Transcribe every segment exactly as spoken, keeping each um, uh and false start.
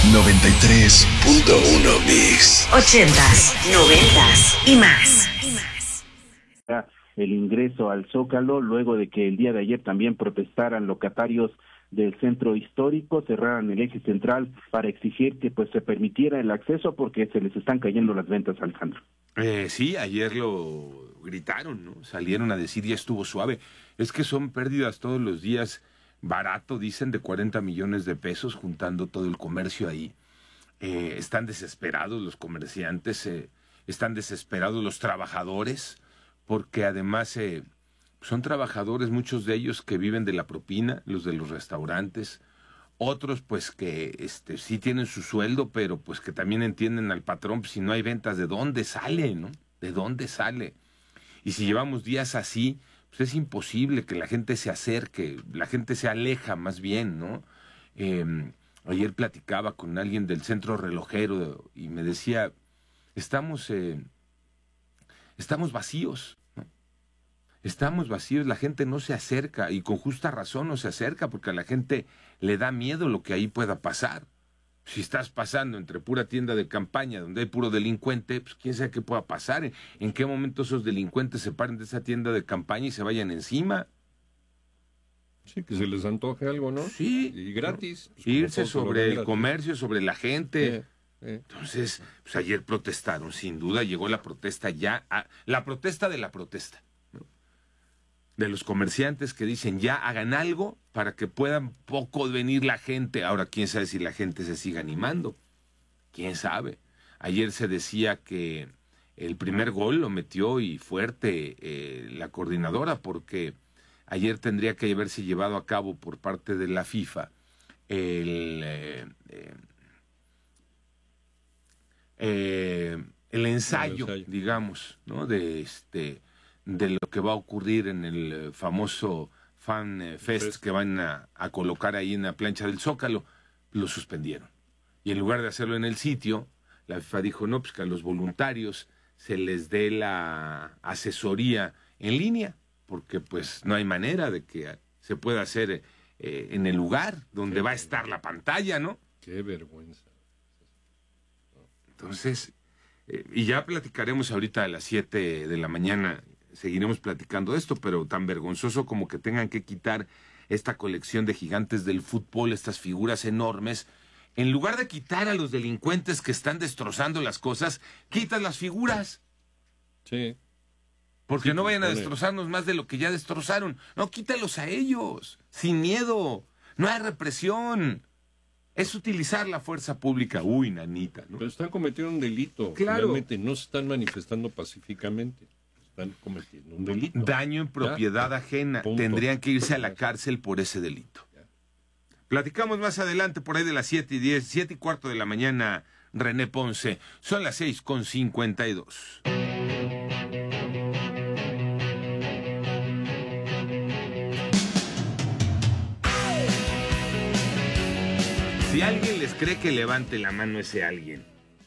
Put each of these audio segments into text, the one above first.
noventa y tres punto uno Mix. Ochentas, noventas y más. El ingreso al Zócalo luego de que el día de ayer también protestaran locatarios del centro histórico, cerraran el eje central para exigir que pues se permitiera el acceso porque se les están cayendo las ventas, Alejandro. Eh, sí, ayer lo gritaron, ¿no? Salieron a decir ya estuvo suave. Es que son pérdidas todos los días, barato, dicen, de cuarenta millones de pesos juntando todo el comercio ahí. Eh, están desesperados los comerciantes, eh, están desesperados los trabajadores, porque además eh, son trabajadores, muchos de ellos que viven de la propina, los de los restaurantes, otros pues que este sí tienen su sueldo, pero pues que también entienden al patrón, pues, si no hay ventas, ¿de dónde sale, no? ¿De dónde sale? Y si llevamos días así, pues es imposible que la gente se acerque, la gente se aleja más bien, ¿no? Eh, ayer platicaba con alguien del centro relojero y me decía, estamos, eh, estamos vacíos, ¿no? Estamos vacíos, la gente no se acerca, y con justa razón no se acerca, porque a la gente le da miedo lo que ahí pueda pasar. Si estás pasando entre pura tienda de campaña, donde hay puro delincuente, pues quién sabe qué pueda pasar, en, en qué momento esos delincuentes se paren de esa tienda de campaña y se vayan encima. Sí, que se les antoje algo, ¿no? Sí. Y gratis. Pues, irse sobre el gratis. comercio, sobre la gente. Eh, eh. Entonces, pues ayer protestaron, sin duda llegó la protesta ya, a, la protesta de la protesta, ¿no? De los comerciantes que dicen ya hagan algo para que puedan poco venir la gente. Ahora, quién sabe si la gente se siga animando, quién sabe. Ayer se decía que el primer gol lo metió y fuerte eh, la coordinadora, porque ayer tendría que haberse llevado a cabo por parte de la FIFA el, eh, eh, eh, el, ensayo, el ensayo, digamos, ¿no? De este de lo que va a ocurrir en el famoso Fan Fest que van a, a colocar ahí en la plancha del Zócalo. Lo suspendieron. Y en lugar de hacerlo en el sitio, la FIFA dijo, no, pues que a los voluntarios se les dé la asesoría en línea, porque pues no hay manera de que se pueda hacer eh, en el lugar donde Qué va a estar la pantalla, ¿no? Qué vergüenza. Entonces, eh, y ya platicaremos ahorita a las siete de la mañana, seguiremos platicando de esto, pero tan vergonzoso como que tengan que quitar esta colección de gigantes del fútbol, estas figuras enormes. En lugar de quitar a los delincuentes que están destrozando las cosas, quitan las figuras. Sí. Porque sí, no vayan a pone. destrozarnos más de lo que ya destrozaron. No, quítalos a ellos, sin miedo. No hay represión. Es utilizar la fuerza pública. Uy, nanita, ¿no? Pero están cometiendo un delito. Claro. Realmente no se están manifestando pacíficamente. Están cometiendo un delito. Daño en propiedad ya, ajena. punto. Tendrían que irse a la cárcel por ese delito. Ya. Platicamos más adelante, por ahí de las siete y diez, siete y cuarto de la mañana, René Ponce. Son las seis con cincuenta y dos. Si alguien les cree, que levante la mano ese alguien.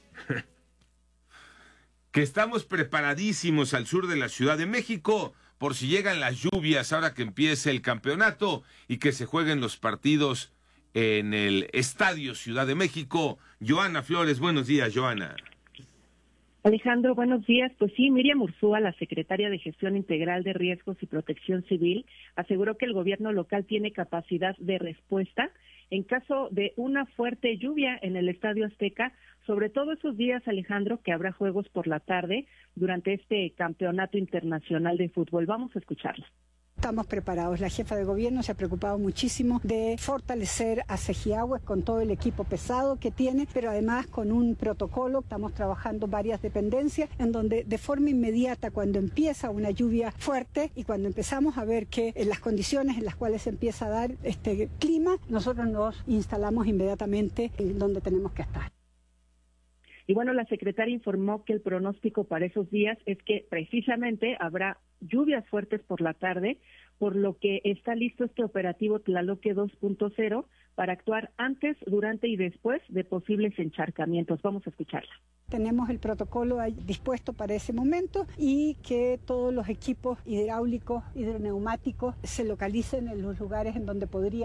Que estamos preparadísimos al sur de la Ciudad de México por si llegan las lluvias ahora que empiece el campeonato y que se jueguen los partidos en el Estadio Ciudad de México. Joana Flores, buenos días, Joana. Alejandro, buenos días. Pues sí, Miriam Urzúa, la secretaria de Gestión Integral de Riesgos y Protección Civil, aseguró que el gobierno local tiene capacidad de respuesta en caso de una fuerte lluvia en el Estadio Azteca, sobre todo esos días, Alejandro, que habrá juegos por la tarde durante este campeonato internacional de fútbol. Vamos a escucharlo. Estamos preparados. La jefa de gobierno se ha preocupado muchísimo de fortalecer a Segiagües con todo el equipo pesado que tiene, pero además con un protocolo. Estamos trabajando varias dependencias en donde de forma inmediata, cuando empieza una lluvia fuerte y cuando empezamos a ver que en las condiciones en las cuales se empieza a dar este clima, nosotros nos instalamos inmediatamente en donde tenemos que estar. Y bueno, la secretaria informó que el pronóstico para esos días es que precisamente habrá lluvias fuertes por la tarde, por lo que está listo este operativo Tlaloque dos punto cero para actuar antes, durante y después de posibles encharcamientos. Vamos a escucharla. Tenemos el protocolo dispuesto para ese momento y que todos los equipos hidráulicos, hidroneumáticos se localicen en los lugares en donde podría